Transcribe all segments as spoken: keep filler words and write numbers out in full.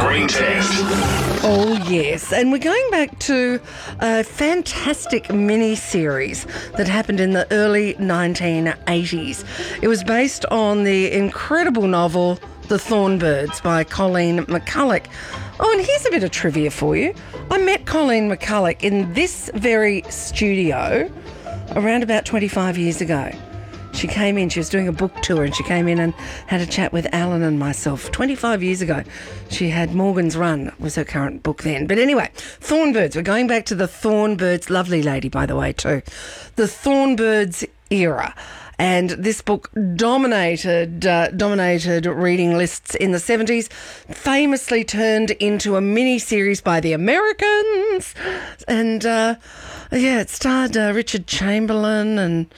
Screen Test. Oh, yes. And we're going back to a fantastic mini-series that happened in the early nineteen eighties. It was based on the incredible novel The Thornbirds by Colleen McCulloch. Oh, and here's a bit of trivia for you. I met Colleen McCulloch in this very studio around about twenty-five years ago. She came in, she was doing a book tour, and she came in and had a chat with Alan and myself twenty-five years ago. She had Morgan's Run, was her current book then. But anyway, Thornbirds. We're going back to the Thornbirds. Lovely lady, by the way, too. The Thornbirds era. And this book dominated uh, dominated reading lists in the seventies, famously turned into a mini-series by the Americans. And, uh, yeah, it starred uh, Richard Chamberlain and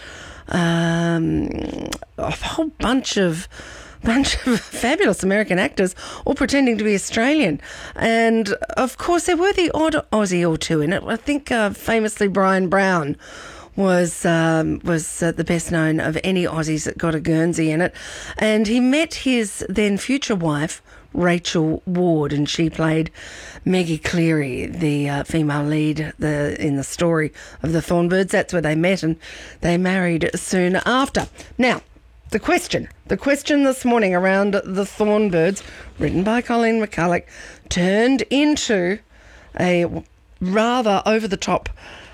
um, a whole bunch of bunch of fabulous American actors, all pretending to be Australian. And, of course, there were the odd Aussie or two in it. I think uh, famously Brian Brown was um, was uh, the best known of any Aussies that got a Guernsey in it. And he met his then future wife, Rachel Ward, and she played Maggie Cleary, the uh, female lead the in the story of the Thornbirds. That's where they met, and they married soon after. Now, the question, the question this morning around the Thornbirds, written by Colleen McCulloch, turned into a rather over-the-top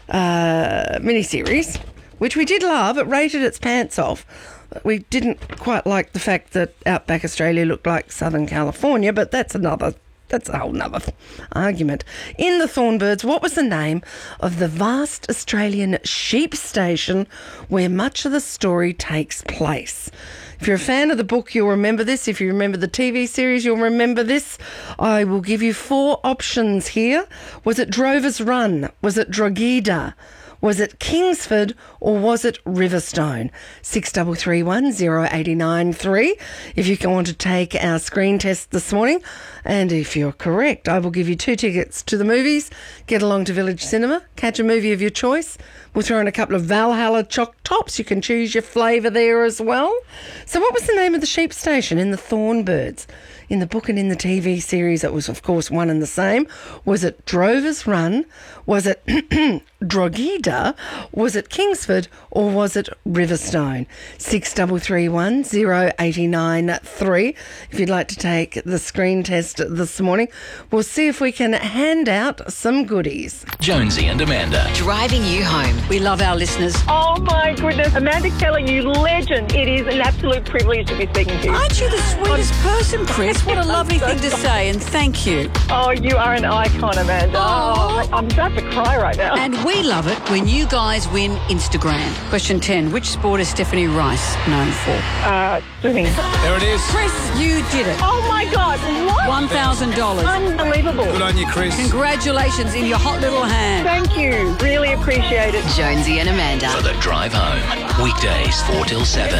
uh, miniseries, which we did love. It rated its pants off. We didn't quite like the fact that Outback Australia looked like Southern California, but that's another, that's a whole nother argument. In the Thornbirds, what was the name of the vast Australian sheep station where much of the story takes place? If you're a fan of the book, you'll remember this. If you remember the T V series, you'll remember this. I will give you four options here. Was it Drover's Run? Was it Drogheda? Was it Kingsford or was it Riverstone? six three three one zero eight nine three if you want to take our screen test this morning. And if you're correct, I will give you two tickets to the movies. Get along to Village Cinema, catch a movie of your choice. We'll throw in a couple of Valhalla choc tops. You can choose your flavour there as well. So what was the name of the sheep station in the Thornbirds? In the book and in the T V series, it was, of course, one and the same. Was it Drover's Run? Was it Drogheda? Was it Kingsford? Or was it Riverstone? six three three one zero eight nine three if you'd like to take the screen test this morning. We'll see if we can hand out some goodies. Jonesy and Amanda. Driving you home. We love our listeners. Oh, my goodness. Amanda Keller, you legend. It is an absolute privilege to be speaking to you. Aren't you the sweetest person, Chris? What a lovely thing to say, and thank you. Oh, you are an icon, Amanda. Oh. I'm about to cry right now. And we love it when you guys win Instagram. Question ten. Which sport is Stephanie Rice known for? Uh, swimming. There it is. Chris, you did it. Oh, my God. What? one thousand dollars. Unbelievable. Good on you, Chris. Congratulations in your hot little hand. Thank you. Really appreciate it. Jonesy and Amanda. For the drive home. Weekdays four till seven.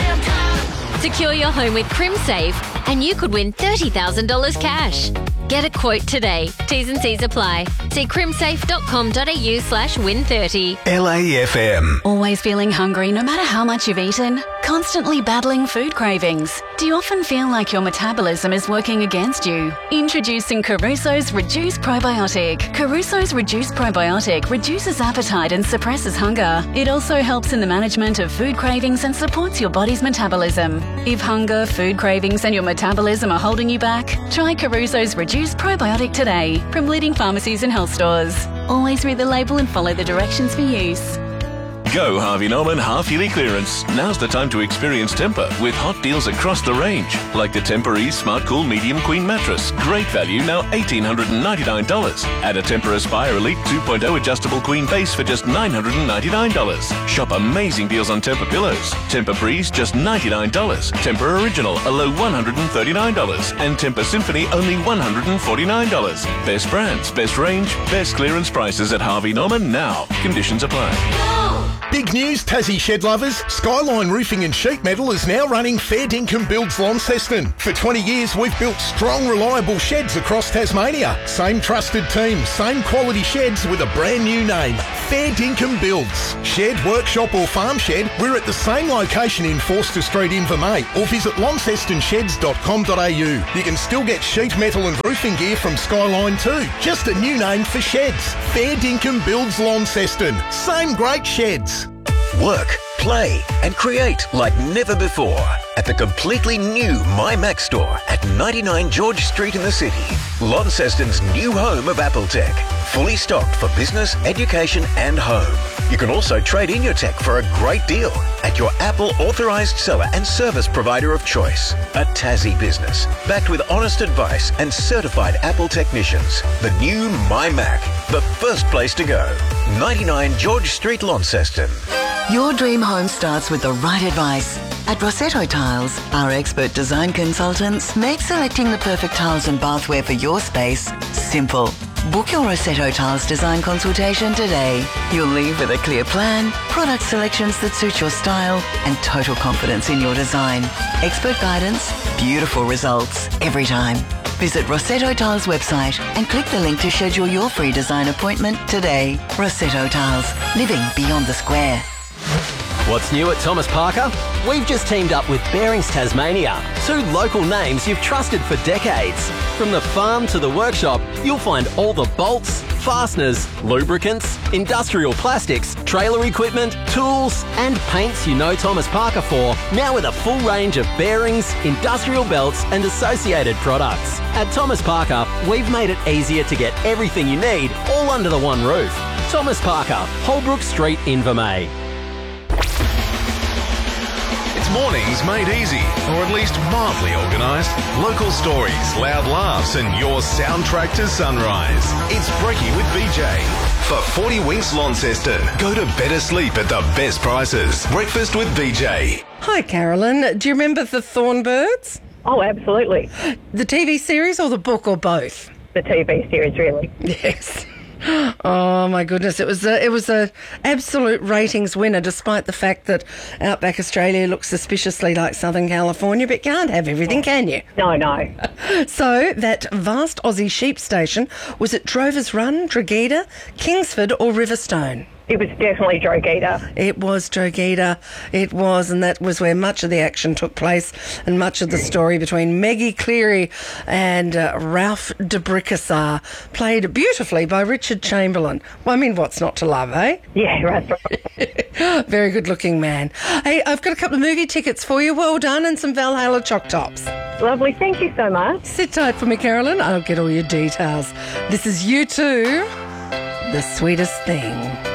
Secure your home with CrimSafe and you could win thirty thousand dollars cash. Get a quote today. T's and C's apply. See crimsafe.com.au slash win 30. L A F M. Always feeling hungry no matter how much you've eaten? Constantly battling food cravings? Do you often feel like your metabolism is working against you? Introducing Caruso's Reduce Probiotic. Caruso's Reduce Probiotic reduces appetite and suppresses hunger. It also helps in the management of food cravings and supports your body's metabolism. If hunger, food cravings and your metabolism are holding you back, try Caruso's Reduce Probiotic today from leading pharmacies and health stores. Always read the label and follow the directions for use. Go Harvey Norman half-yearly clearance. Now's the time to experience Tempur with hot deals across the range. Like the Tempur-Ease Smart Cool Medium Queen Mattress. Great value, now one thousand eight hundred ninety-nine dollars. Add a Tempur Aspire Elite two point oh Adjustable Queen Base for just nine hundred ninety-nine dollars. Shop amazing deals on Tempur pillows. Tempur Breeze, just ninety-nine dollars. Tempur Original, a low one hundred thirty-nine dollars. And Tempur Symphony, only one hundred forty-nine dollars. Best brands, best range, best clearance prices at Harvey Norman now. Conditions apply. Big news, Tassie shed lovers. Skyline Roofing and Sheet Metal is now running Fair Dinkum Builds Launceston. For twenty years, we've built strong, reliable sheds across Tasmania. Same trusted team, same quality sheds with a brand new name. Fair Dinkum Builds. Shed, workshop or farm shed, we're at the same location in Forster Street, Invermay, or visit launceston sheds dot com dot a u. You can still get sheet metal and roofing gear from Skyline too. Just a new name for sheds. Fair Dinkum Builds Launceston. Same great sheds. Work, play and create like never before at the completely new MyMac store at ninety-nine George Street in the city. Launceston's new home of Apple Tech. Fully stocked for business, education and home. You can also trade in your tech for a great deal at your Apple authorised seller and service provider of choice. A Tassie business, backed with honest advice and certified Apple technicians. The new MyMac, the first place to go. ninety-nine George Street, Launceston. Your dream home starts with the right advice. At Rossetto Tiles, our expert design consultants make selecting the perfect tiles and bathware for your space simple. Book your Rossetto Tiles design consultation today. You'll leave with a clear plan, product selections that suit your style, and total confidence in your design. Expert guidance, beautiful results every time. Visit Rossetto Tiles website and click the link to schedule your free design appointment today. Rossetto Tiles, living beyond the square. What's new at Thomas Parker? We've just teamed up with Bearings Tasmania, two local names you've trusted for decades. From the farm to the workshop, you'll find all the bolts, fasteners, lubricants, industrial plastics, trailer equipment, tools and paints you know Thomas Parker for, now with a full range of bearings, industrial belts and associated products. At Thomas Parker, we've made it easier to get everything you need all under the one roof. Thomas Parker, Holbrook Street, Invermay. It's mornings made easy, or at least mildly organised. Local stories, loud laughs, and your soundtrack to sunrise. It's Brekkie with B J. For forty Winks Launceston, go to better sleep at the best prices. Breakfast with B J. Hi, Carolyn. Do you remember the Thornbirds? Oh, absolutely. The T V series or the book or both? The T V series, really. Yes. Oh my goodness! It was a, it was a absolute ratings winner, despite the fact that Outback Australia looks suspiciously like Southern California. But can't have everything, can you? No, no. So that vast Aussie sheep station, was it Drovers Run, Drogheda, Kingsford, or Riverstone? It was definitely Drogheda. It was Drogheda. It was, and that was where much of the action took place and much of the story between Maggie Cleary and uh, Ralph de Bricassar, played beautifully by Richard Chamberlain. Well, I mean, what's not to love, eh? Yeah, that's right. Very good-looking man. Hey, I've got a couple of movie tickets for you. Well done, and some Valhalla Choc Tops. Lovely. Thank you so much. Sit tight for me, Carolyn. I'll get all your details. This is U two, The Sweetest Thing.